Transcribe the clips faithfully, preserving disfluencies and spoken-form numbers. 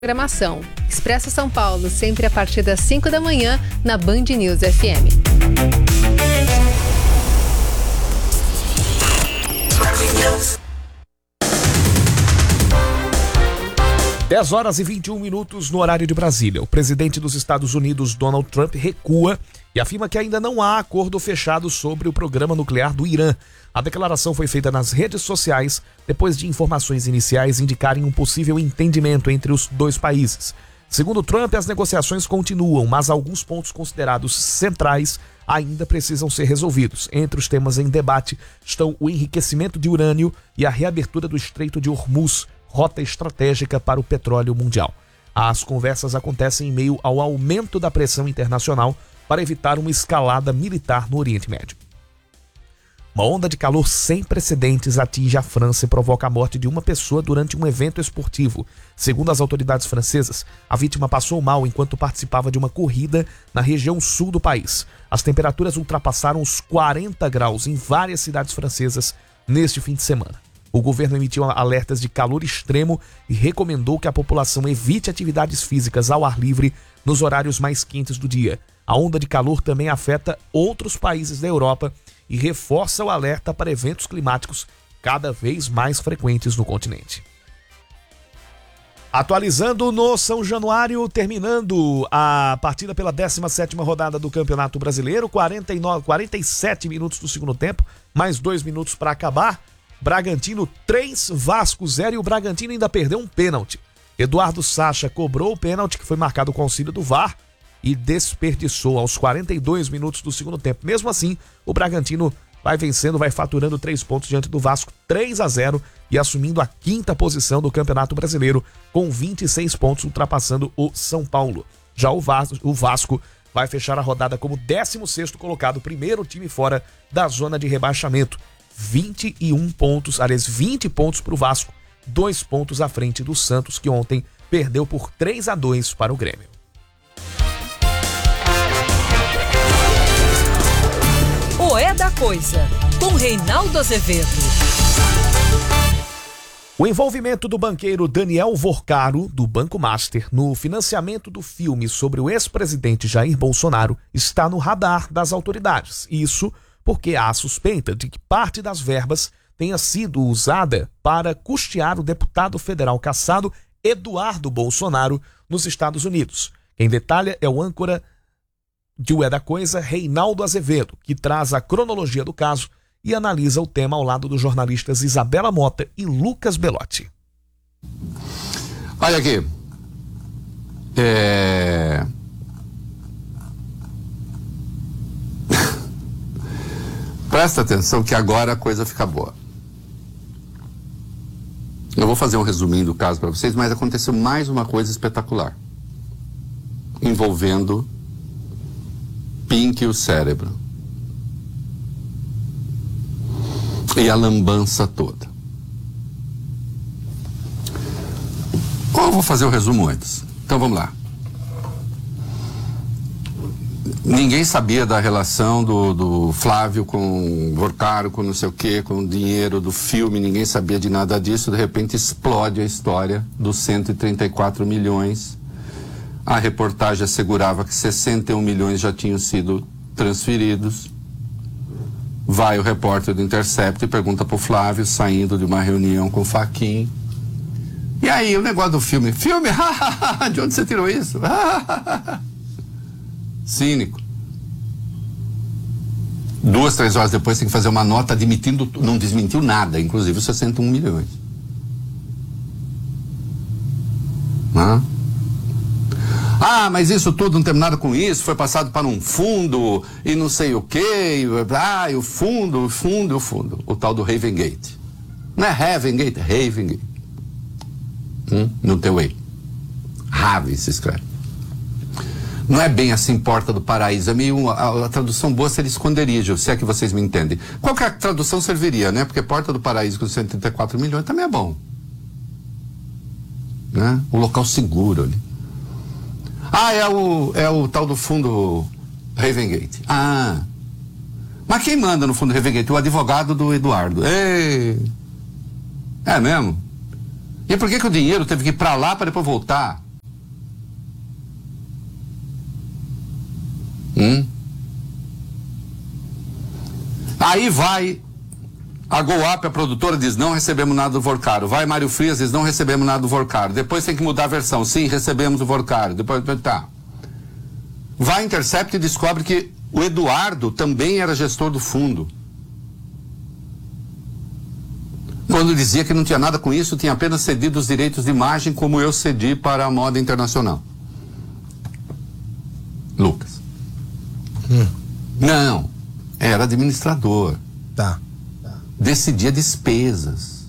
Programação. Expresso São Paulo, sempre a partir das cinco da manhã, na Band News F M. dez horas e vinte e um minutos no horário de Brasília. O presidente dos Estados Unidos, Donald Trump, recua e afirma que ainda não há acordo fechado sobre o programa nuclear do Irã. A declaração foi feita nas redes sociais depois de informações iniciais indicarem um possível entendimento entre os dois países. Segundo Trump, as negociações continuam, mas alguns pontos considerados centrais ainda precisam ser resolvidos. Entre os temas em debate estão o enriquecimento de urânio e a reabertura do Estreito de Hormuz, rota estratégica para o petróleo mundial. As conversas acontecem em meio ao aumento da pressão internacional para evitar uma escalada militar no Oriente Médio. Uma onda de calor sem precedentes atinge a França e provoca a morte de uma pessoa durante um evento esportivo. Segundo as autoridades francesas, a vítima passou mal enquanto participava de uma corrida na região sul do país. As temperaturas ultrapassaram os quarenta graus em várias cidades francesas neste fim de semana. O governo emitiu alertas de calor extremo e recomendou que a população evite atividades físicas ao ar livre nos horários mais quentes do dia. A onda de calor também afeta outros países da Europa e reforça o alerta para eventos climáticos cada vez mais frequentes no continente. Atualizando no São Januário, terminando a partida pela décima sétima rodada do Campeonato Brasileiro, quarenta e nove, quarenta e sete minutos do segundo tempo, mais dois minutos para acabar. Bragantino três, Vasco zero, e o Bragantino ainda perdeu um pênalti. Eduardo Sacha cobrou o pênalti que foi marcado com auxílio do V A R e desperdiçou aos quarenta e dois minutos do segundo tempo. Mesmo assim, o Bragantino vai vencendo, vai faturando três pontos diante do Vasco, três a zero, e assumindo a quinta posição do Campeonato Brasileiro com vinte e seis pontos, ultrapassando o São Paulo. Já o Vasco, o Vasco vai fechar a rodada como décimo sexto colocado, primeiro time fora da zona de rebaixamento. vinte e um pontos, aliás, vinte pontos para o Vasco, dois pontos à frente do Santos, que ontem perdeu por três a dois para o Grêmio. O É da Coisa, com Reinaldo Azevedo. O envolvimento do banqueiro Daniel Vorcaro, do Banco Master, no financiamento do filme sobre o ex-presidente Jair Bolsonaro está no radar das autoridades. Isso porque há suspeita de que parte das verbas tenha sido usada para custear o deputado federal cassado Eduardo Bolsonaro nos Estados Unidos. Quem detalha é o âncora de O É da Coisa, Reinaldo Azevedo, que traz a cronologia do caso e analisa o tema ao lado dos jornalistas Isabela Mota e Lucas Belotti. Olha aqui. É... Presta atenção que agora a coisa fica boa. Eu vou fazer um resuminho do caso para vocês, mas aconteceu mais uma coisa espetacular envolvendo Pink e o cérebro e a lambança toda. Ou eu vou fazer o resumo antes. Então vamos lá. Ninguém sabia da relação do, do Flávio com o Vorcaro, com não sei o que, com o dinheiro do filme, ninguém sabia de nada disso. De repente explode a história dos cento e trinta e quatro milhões. A reportagem assegurava que sessenta e um milhões já tinham sido transferidos. Vai o repórter do Intercept e pergunta pro Flávio, saindo de uma reunião com o Fachin. E aí, o negócio do filme? Filme? De onde você tirou isso? Cínico. Duas, três horas depois tem que fazer uma nota admitindo, não desmentiu nada, inclusive os sessenta e um milhões. Hã? Ah, mas isso tudo não tem nada com isso, foi passado para um fundo e não sei o quê, ah, e o fundo, o fundo, o fundo, o tal do Ravengate. Não é Ravengate, é Ravengate. Hum? No teu aí. Rave se escreve. Não é bem assim Porta do Paraíso, é meio a, a tradução boa seria esconderijo, se é que vocês me entendem. Qualquer tradução serviria, né? Porque Porta do Paraíso com cento e trinta e quatro milhões também é bom. Né? O local seguro ali. Ah, é o, é o tal do fundo Ravengate. Ah. Mas quem manda no fundo Ravengate? O advogado do Eduardo. Ei. É mesmo? E por que que o dinheiro teve que ir pra lá para depois voltar? Hum? Aí vai a GoUp, a produtora, diz: não recebemos nada do Vorcaro. Vai Mário Frias, diz: não recebemos nada do Vorcaro. Depois tem que mudar a versão. Sim, recebemos o Vorcaro. Depois, tá. Vai a Intercept e descobre que o Eduardo também era gestor do fundo. Quando dizia que não tinha nada com isso, tinha apenas cedido os direitos de imagem, como eu cedi para a Moda Internacional. Lucas. Hum. Não, era administrador. Tá. Decidia despesas.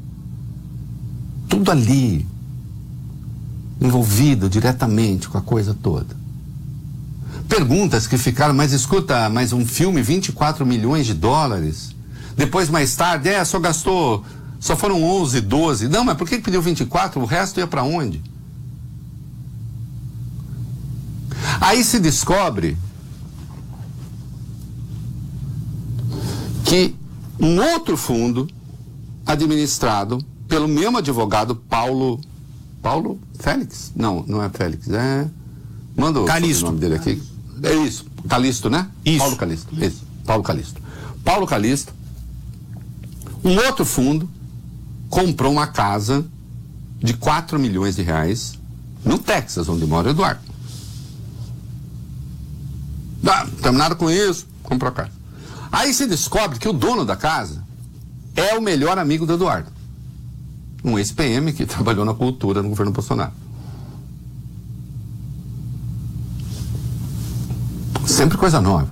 Tudo ali. Envolvido diretamente com a coisa toda. Perguntas que ficaram: mas escuta, mas um filme, vinte e quatro milhões de dólares. Depois, mais tarde, é, só gastou, só foram onze, doze. Não, mas por que pediu vinte e quatro? O resto ia para onde? Aí se descobre que um outro fundo, administrado pelo mesmo advogado, Paulo... Paulo Félix? Não, não é Félix, é... Manda o nome dele aqui. É isso, Calisto, né? Isso. Paulo Calisto, isso, Paulo Calisto. Paulo Calisto, um outro fundo, comprou uma casa de quatro milhões de reais no Texas, onde mora o Eduardo. Não, não tem nada com isso, comprou a casa. Aí se descobre que o dono da casa é o melhor amigo do Eduardo. Um ex-P M que trabalhou na cultura no governo Bolsonaro. Sempre coisa nova.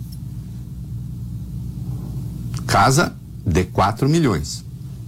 Casa de quatro milhões.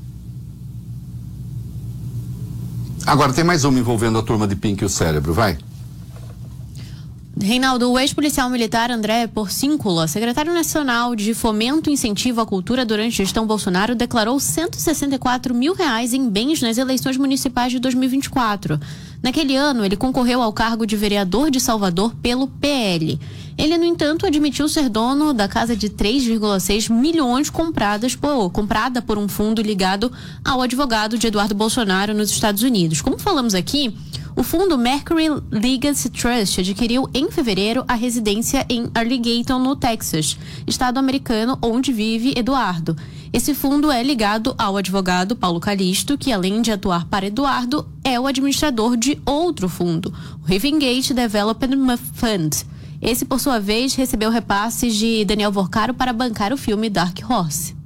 Agora tem mais uma envolvendo a turma de Pink e o cérebro, vai. Reinaldo, o ex-policial militar André Porcíncula, secretário nacional de Fomento e Incentivo à Cultura durante a gestão Bolsonaro, declarou cento e sessenta e quatro mil reais em bens nas eleições municipais de dois mil e vinte e quatro. Naquele ano, ele concorreu ao cargo de vereador de Salvador pelo P L. Ele, no entanto, admitiu ser dono da casa de três vírgula seis milhões compradas por, comprada por um fundo ligado ao advogado de Eduardo Bolsonaro nos Estados Unidos. Como falamos aqui, o fundo Mercury Legacy Trust adquiriu em fevereiro a residência em Arlington, no Texas, estado americano onde vive Eduardo. Esse fundo é ligado ao advogado Paulo Calisto, que além de atuar para Eduardo, é o administrador de outro fundo, o Rivengate Development Fund. Esse, por sua vez, recebeu repasses de Daniel Vorcaro para bancar o filme Dark Horse.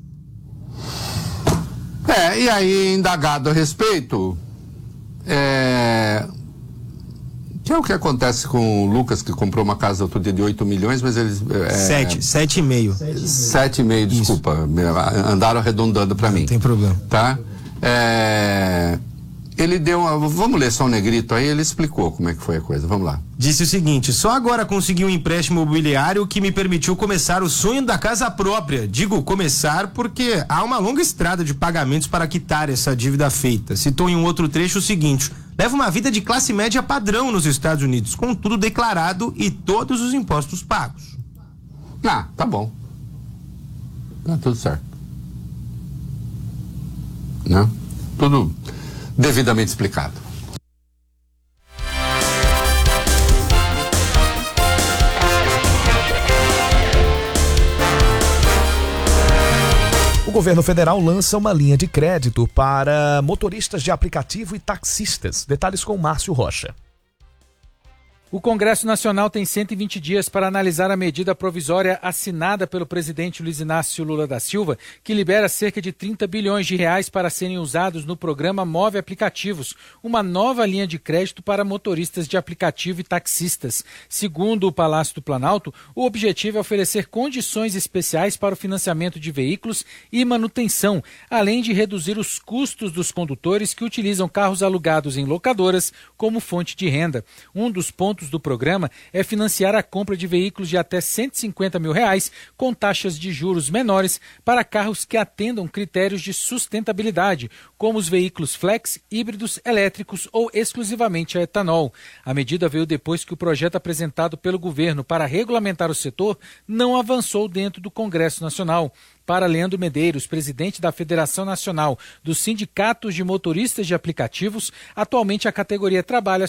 É, e aí, indagado a respeito... É... que é o que acontece com o Lucas, que comprou uma casa outro dia de oito milhões, mas eles... É... Sete, sete e meio. Sete e meio, desculpa. Isso. Andaram arredondando para mim. Não tem problema. Tá? É... Ele deu uma... Vamos ler só um negrito aí, ele explicou como é que foi a coisa. Vamos lá. Disse o seguinte: só agora consegui um empréstimo imobiliário que me permitiu começar o sonho da casa própria. Digo começar porque há uma longa estrada de pagamentos para quitar essa dívida feita. Citou em um outro trecho o seguinte: leva uma vida de classe média padrão nos Estados Unidos, com tudo declarado e todos os impostos pagos. Ah, tá bom. Tá tudo certo. Né? Tudo devidamente explicado. O governo federal lança uma linha de crédito para motoristas de aplicativo e taxistas. Detalhes com Márcio Rocha. O Congresso Nacional tem cento e vinte dias para analisar a medida provisória assinada pelo presidente Luiz Inácio Lula da Silva, que libera cerca de trinta bilhões de reais para serem usados no programa Move Aplicativos, uma nova linha de crédito para motoristas de aplicativo e taxistas. Segundo o Palácio do Planalto, o objetivo é oferecer condições especiais para o financiamento de veículos e manutenção, além de reduzir os custos dos condutores que utilizam carros alugados em locadoras como fonte de renda. Um dos pontos do programa é financiar a compra de veículos de até cento e cinquenta mil reais com taxas de juros menores para carros que atendam critérios de sustentabilidade, como os veículos flex, híbridos, elétricos ou exclusivamente a etanol. A medida veio depois que o projeto apresentado pelo governo para regulamentar o setor não avançou dentro do Congresso Nacional. Para Leandro Medeiros, presidente da Federação Nacional dos Sindicatos de Motoristas de Aplicativos, atualmente a categoria trabalha